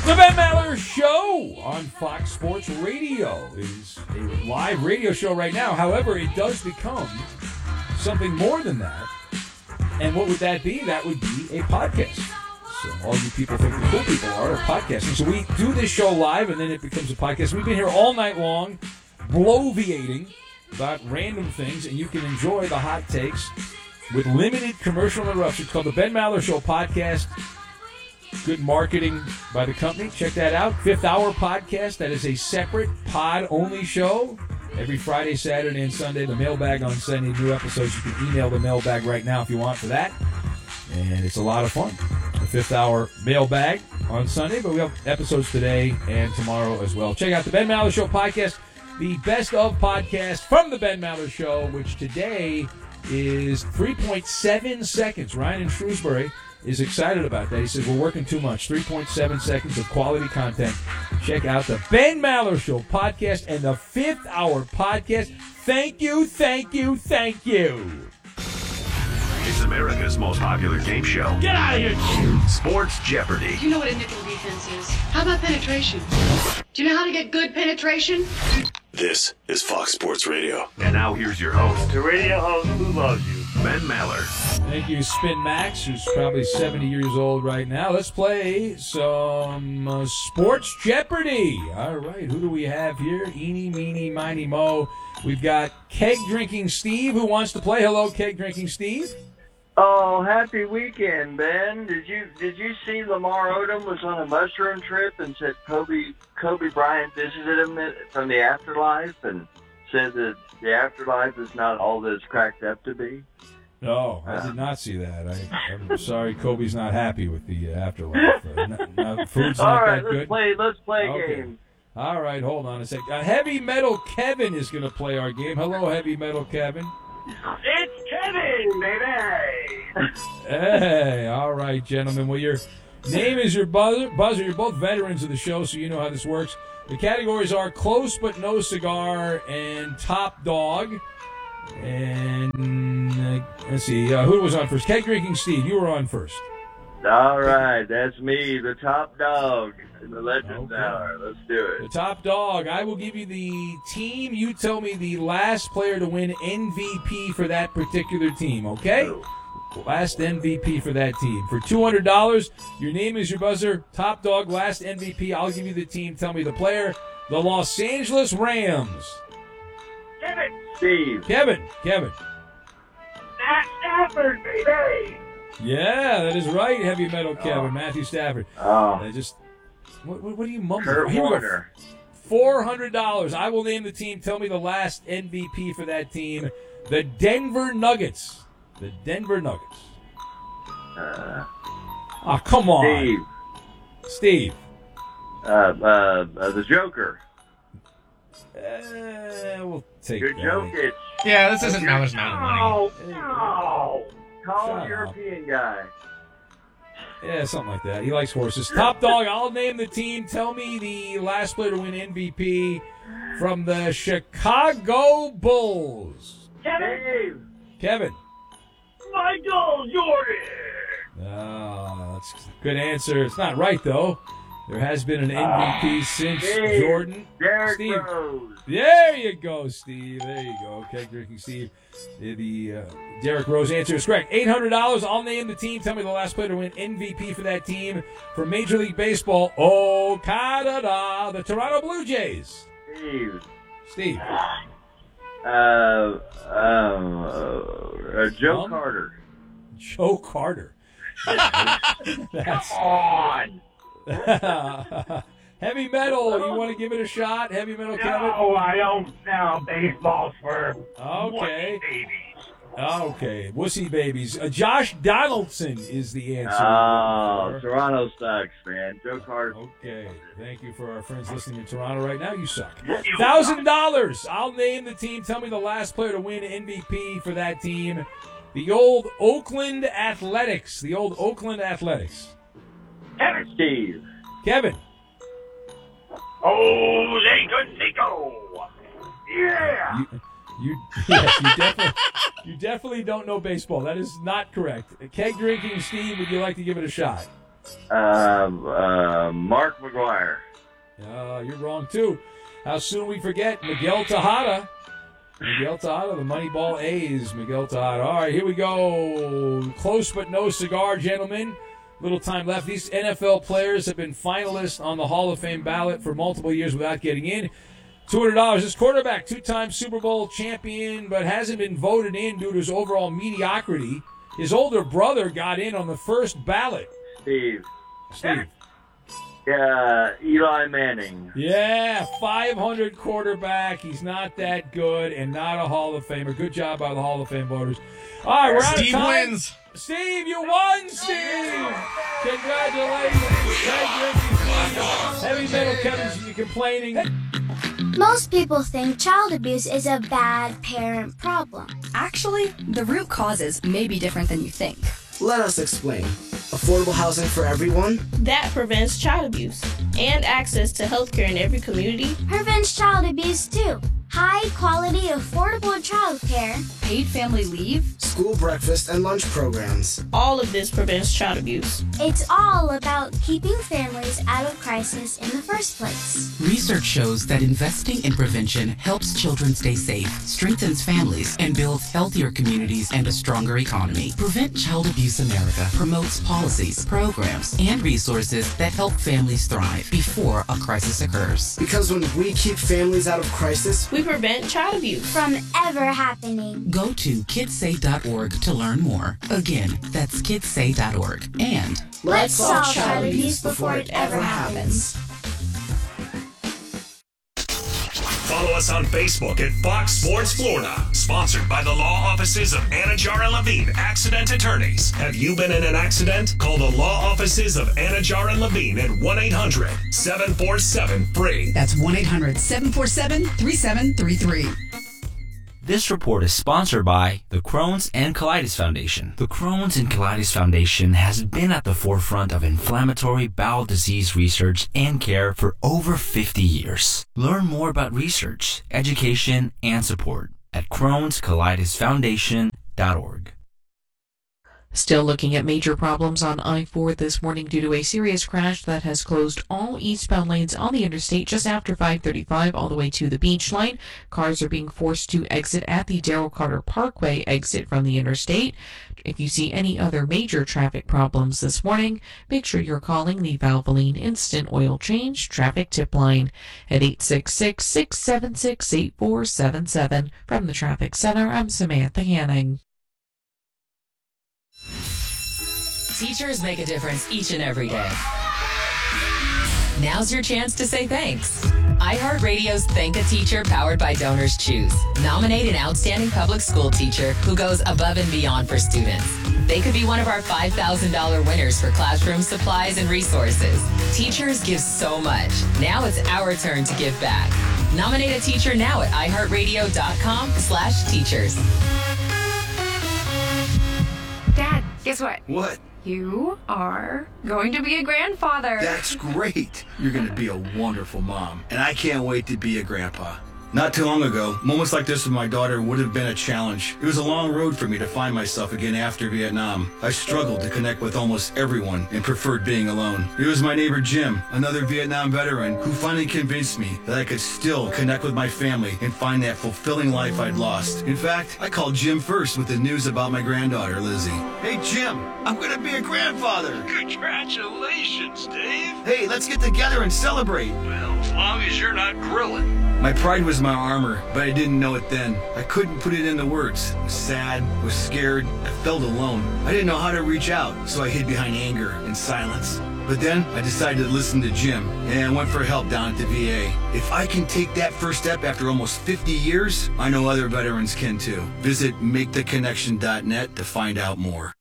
The Ben Maller Show on Fox Sports Radio is a live radio show right now. However, it does become something more than that. And what would that be? That would be a podcast. So all you people think the cool people are podcasting. So we do this show live, and then it becomes a podcast. We've been here all night long, bloviating about random things, and you can enjoy the hot takes with limited commercial interruptions. It's called the Ben Maller Show Podcast. Good marketing by the company. Check that out. Fifth Hour Podcast. That is a separate pod-only show. Every Friday, Saturday, and Sunday. The mailbag on Sunday. New episodes. You can email the mailbag right now if you want for that. And it's a lot of fun. The Fifth Hour mailbag on Sunday. But we have episodes today and tomorrow as well. Check out the Ben Maller Show Podcast. The best of podcast from the Ben Maller Show, which today is 3.7 seconds. Ryan in Shrewsbury is excited about that. He says, we're working too much. 3.7 seconds of quality content. Check out the Ben Maller Show podcast and the Fifth Hour podcast. Thank you, thank you, thank you. It's America's most popular game show. Get out of here. Sports Jeopardy. Do you know what a nickel defense is? How about penetration? Do you know how to get good penetration? This is Fox Sports Radio. And now here's your host, The radio host who loves you, Ben Maller. Thank you, Spin Max, who's probably 70 years old right now. Let's play some Sports Jeopardy. All right, who do we have here? Eeny, meeny, miny, mo. We've got Keg Drinking Steve who wants to play. Hello, Keg Drinking Steve. Oh, happy weekend, Ben. Did you see Lamar Odom was on a mushroom trip and said Kobe Bryant visited him from the afterlife and said that the afterlife is not all that it's cracked up to be? No, I did not see that. I'm sorry, Kobe's not happy with the afterlife. Food's All not right, that good. let's play a Okay. game. All right, hold on a sec. Heavy Metal Kevin is going to play our game. Hello, Heavy Metal Kevin. It's Kevin, baby. Hey, all right, gentlemen. Well, your name is your buzzer. You're both veterans of the show, so you know how this works. The categories are Close But No Cigar and Top Dog. And let's see, who was on first? Keg Drinking Steve, you were on first. All right, that's me, the top dog in the Legends Okay. Hour. Let's do The it. top dog. I will give you the team. You tell me the last player to win MVP for that particular team, okay? Last MVP for that team. For $200, your name is your buzzer. Top dog, last MVP. I'll give you the team. Tell me the player. The Los Angeles Rams. Kevin. Steve. Kevin. Matt Stafford, baby. Yeah, that is right, Heavy Metal Kevin. Matthew Stafford. Oh, What are you mumbling? Kurt Here we go. Warner. $400. I will name the team. Tell me the last MVP for that team. The Denver Nuggets. The Denver Nuggets. Oh, come on. Steve. The Joker. We'll take Good that. Jokic. Yeah, this isn't Maller's Mountain money. No. Call Shut the European guy. Yeah, something like that. He likes horses. Top dog, I'll name the team. Tell me the last player to win MVP from the Chicago Bulls. Dave. Kevin. Michael Jordan. That's a good answer. It's not right, though. There has been an MVP since Dave. Jordan. Derrick Steve. Rose. There you go, Steve. There you go. Keg Drinking Steve. The Derrick Rose answer is correct. $800. I'll name the team. Tell me the last player to win MVP for that team from Major League Baseball. Oh, Canada. The Toronto Blue Jays. Steve. Joe Carter. Joe Carter. That's On. Heavy Metal. You want to give it a shot? Heavy Metal Kevin? No, I don't sell baseballs for Okay. babies. Okay. Wussy babies. Josh Donaldson is the answer. Oh, Toronto sucks, man. Joe Carter. Okay. Thank you for our friends listening in Toronto right now. You suck. $1,000. I'll name the team. Tell me the last player to win MVP for that team. The old Oakland Athletics. The old Oakland Athletics. Kevin. Steve. Kevin. Jose Canseco. Yeah. You definitely don't know baseball. That is not correct. Keg Drinking Steve, would you like to give it a shot? Mark McGuire. You're wrong, too. How soon we forget Miguel Tejada. Miguel Tejada, the Moneyball A's. Miguel Tejada. All right, here we go. Close but no cigar, gentlemen. Little time left. These NFL players have been finalists on the Hall of Fame ballot for multiple years without getting in. $200. This quarterback, two-time Super Bowl champion, but hasn't been voted in due to his overall mediocrity. His older brother got in on the first ballot. Steve. Eli Manning. Yeah, 500 quarterback. He's not that good and not a Hall of Famer. Good job by the Hall of Fame voters. All right, we're out of time. Steve wins. Steve, you won, Steve! Congratulations. Thank you. Heavy Metal Kevin's complaining. Most people think child abuse is a bad parent problem. Actually, the root causes may be different than you think. Let us explain. Affordable housing for everyone? That prevents child abuse. And access to healthcare in every community. Prevents child abuse too. High quality, affordable child care. Paid family leave. School breakfast and lunch programs. All of this prevents child abuse. It's all about keeping families out of crisis in the first place. Research shows that investing in prevention helps children stay safe, strengthens families, and builds healthier communities and a stronger economy. Prevent Child Abuse America promotes policies, programs, and resources that help families thrive before a crisis occurs. Because when we keep families out of crisis, we prevent child abuse from ever happening. Go to kidssay.org to learn more. Again, that's kidssay.org. And let's solve child abuse before it ever happens. Follow us on Facebook at Fox Sports Florida. Sponsored by the law offices of Anajar and Levine, accident attorneys. Have you been in an accident? Call the law offices of Anajar and Levine at 1-800-747-FREE. That's 1-800-747-3733. This report is sponsored by the Crohn's and Colitis Foundation. The Crohn's and Colitis Foundation has been at the forefront of inflammatory bowel disease research and care for over 50 years. Learn more about research, education, and support at Crohn'sColitisFoundation.org. Still looking at major problems on I-4 this morning due to a serious crash that has closed all eastbound lanes on the interstate just after 5:35 all the way to the beach line. Cars are being forced to exit at the Darrell Carter Parkway exit from the interstate. If you see any other major traffic problems this morning, make sure you're calling the Valvoline Instant Oil Change Traffic Tip Line at 866-676-8477. From the Traffic Center, I'm Samantha Hanning. Teachers make a difference each and every day. Now's your chance to say thanks. iHeartRadio's Thank a Teacher powered by Donors Choose. Nominate an outstanding public school teacher who goes above and beyond for students. They could be one of our $5,000 winners for classroom supplies and resources. Teachers give so much. Now it's our turn to give back. Nominate a teacher now at iHeartRadio.com/teachers. Dad, guess what? What? You are going to be a grandfather. That's great. You're going to be a wonderful mom. And I can't wait to be a grandpa. Not too long ago, moments like this with my daughter would have been a challenge. It was a long road for me to find myself again after Vietnam. I struggled to connect with almost everyone and preferred being alone. It was my neighbor Jim, another Vietnam veteran, who finally convinced me that I could still connect with my family and find that fulfilling life I'd lost. In fact, I called Jim first with the news about my granddaughter, Lizzie. Hey, Jim, I'm going to be a grandfather. Congratulations, Dave. Hey, let's get together and celebrate. Well, as long as you're not grilling. My pride was my armor, but I didn't know it then. I couldn't put it into words. I was sad, was scared, I felt alone. I didn't know how to reach out, so I hid behind anger and silence. But then I decided to listen to Jim, and I went for help down at the VA. If I can take that first step after almost 50 years, I know other veterans can too. Visit MakeTheConnection.net to find out more.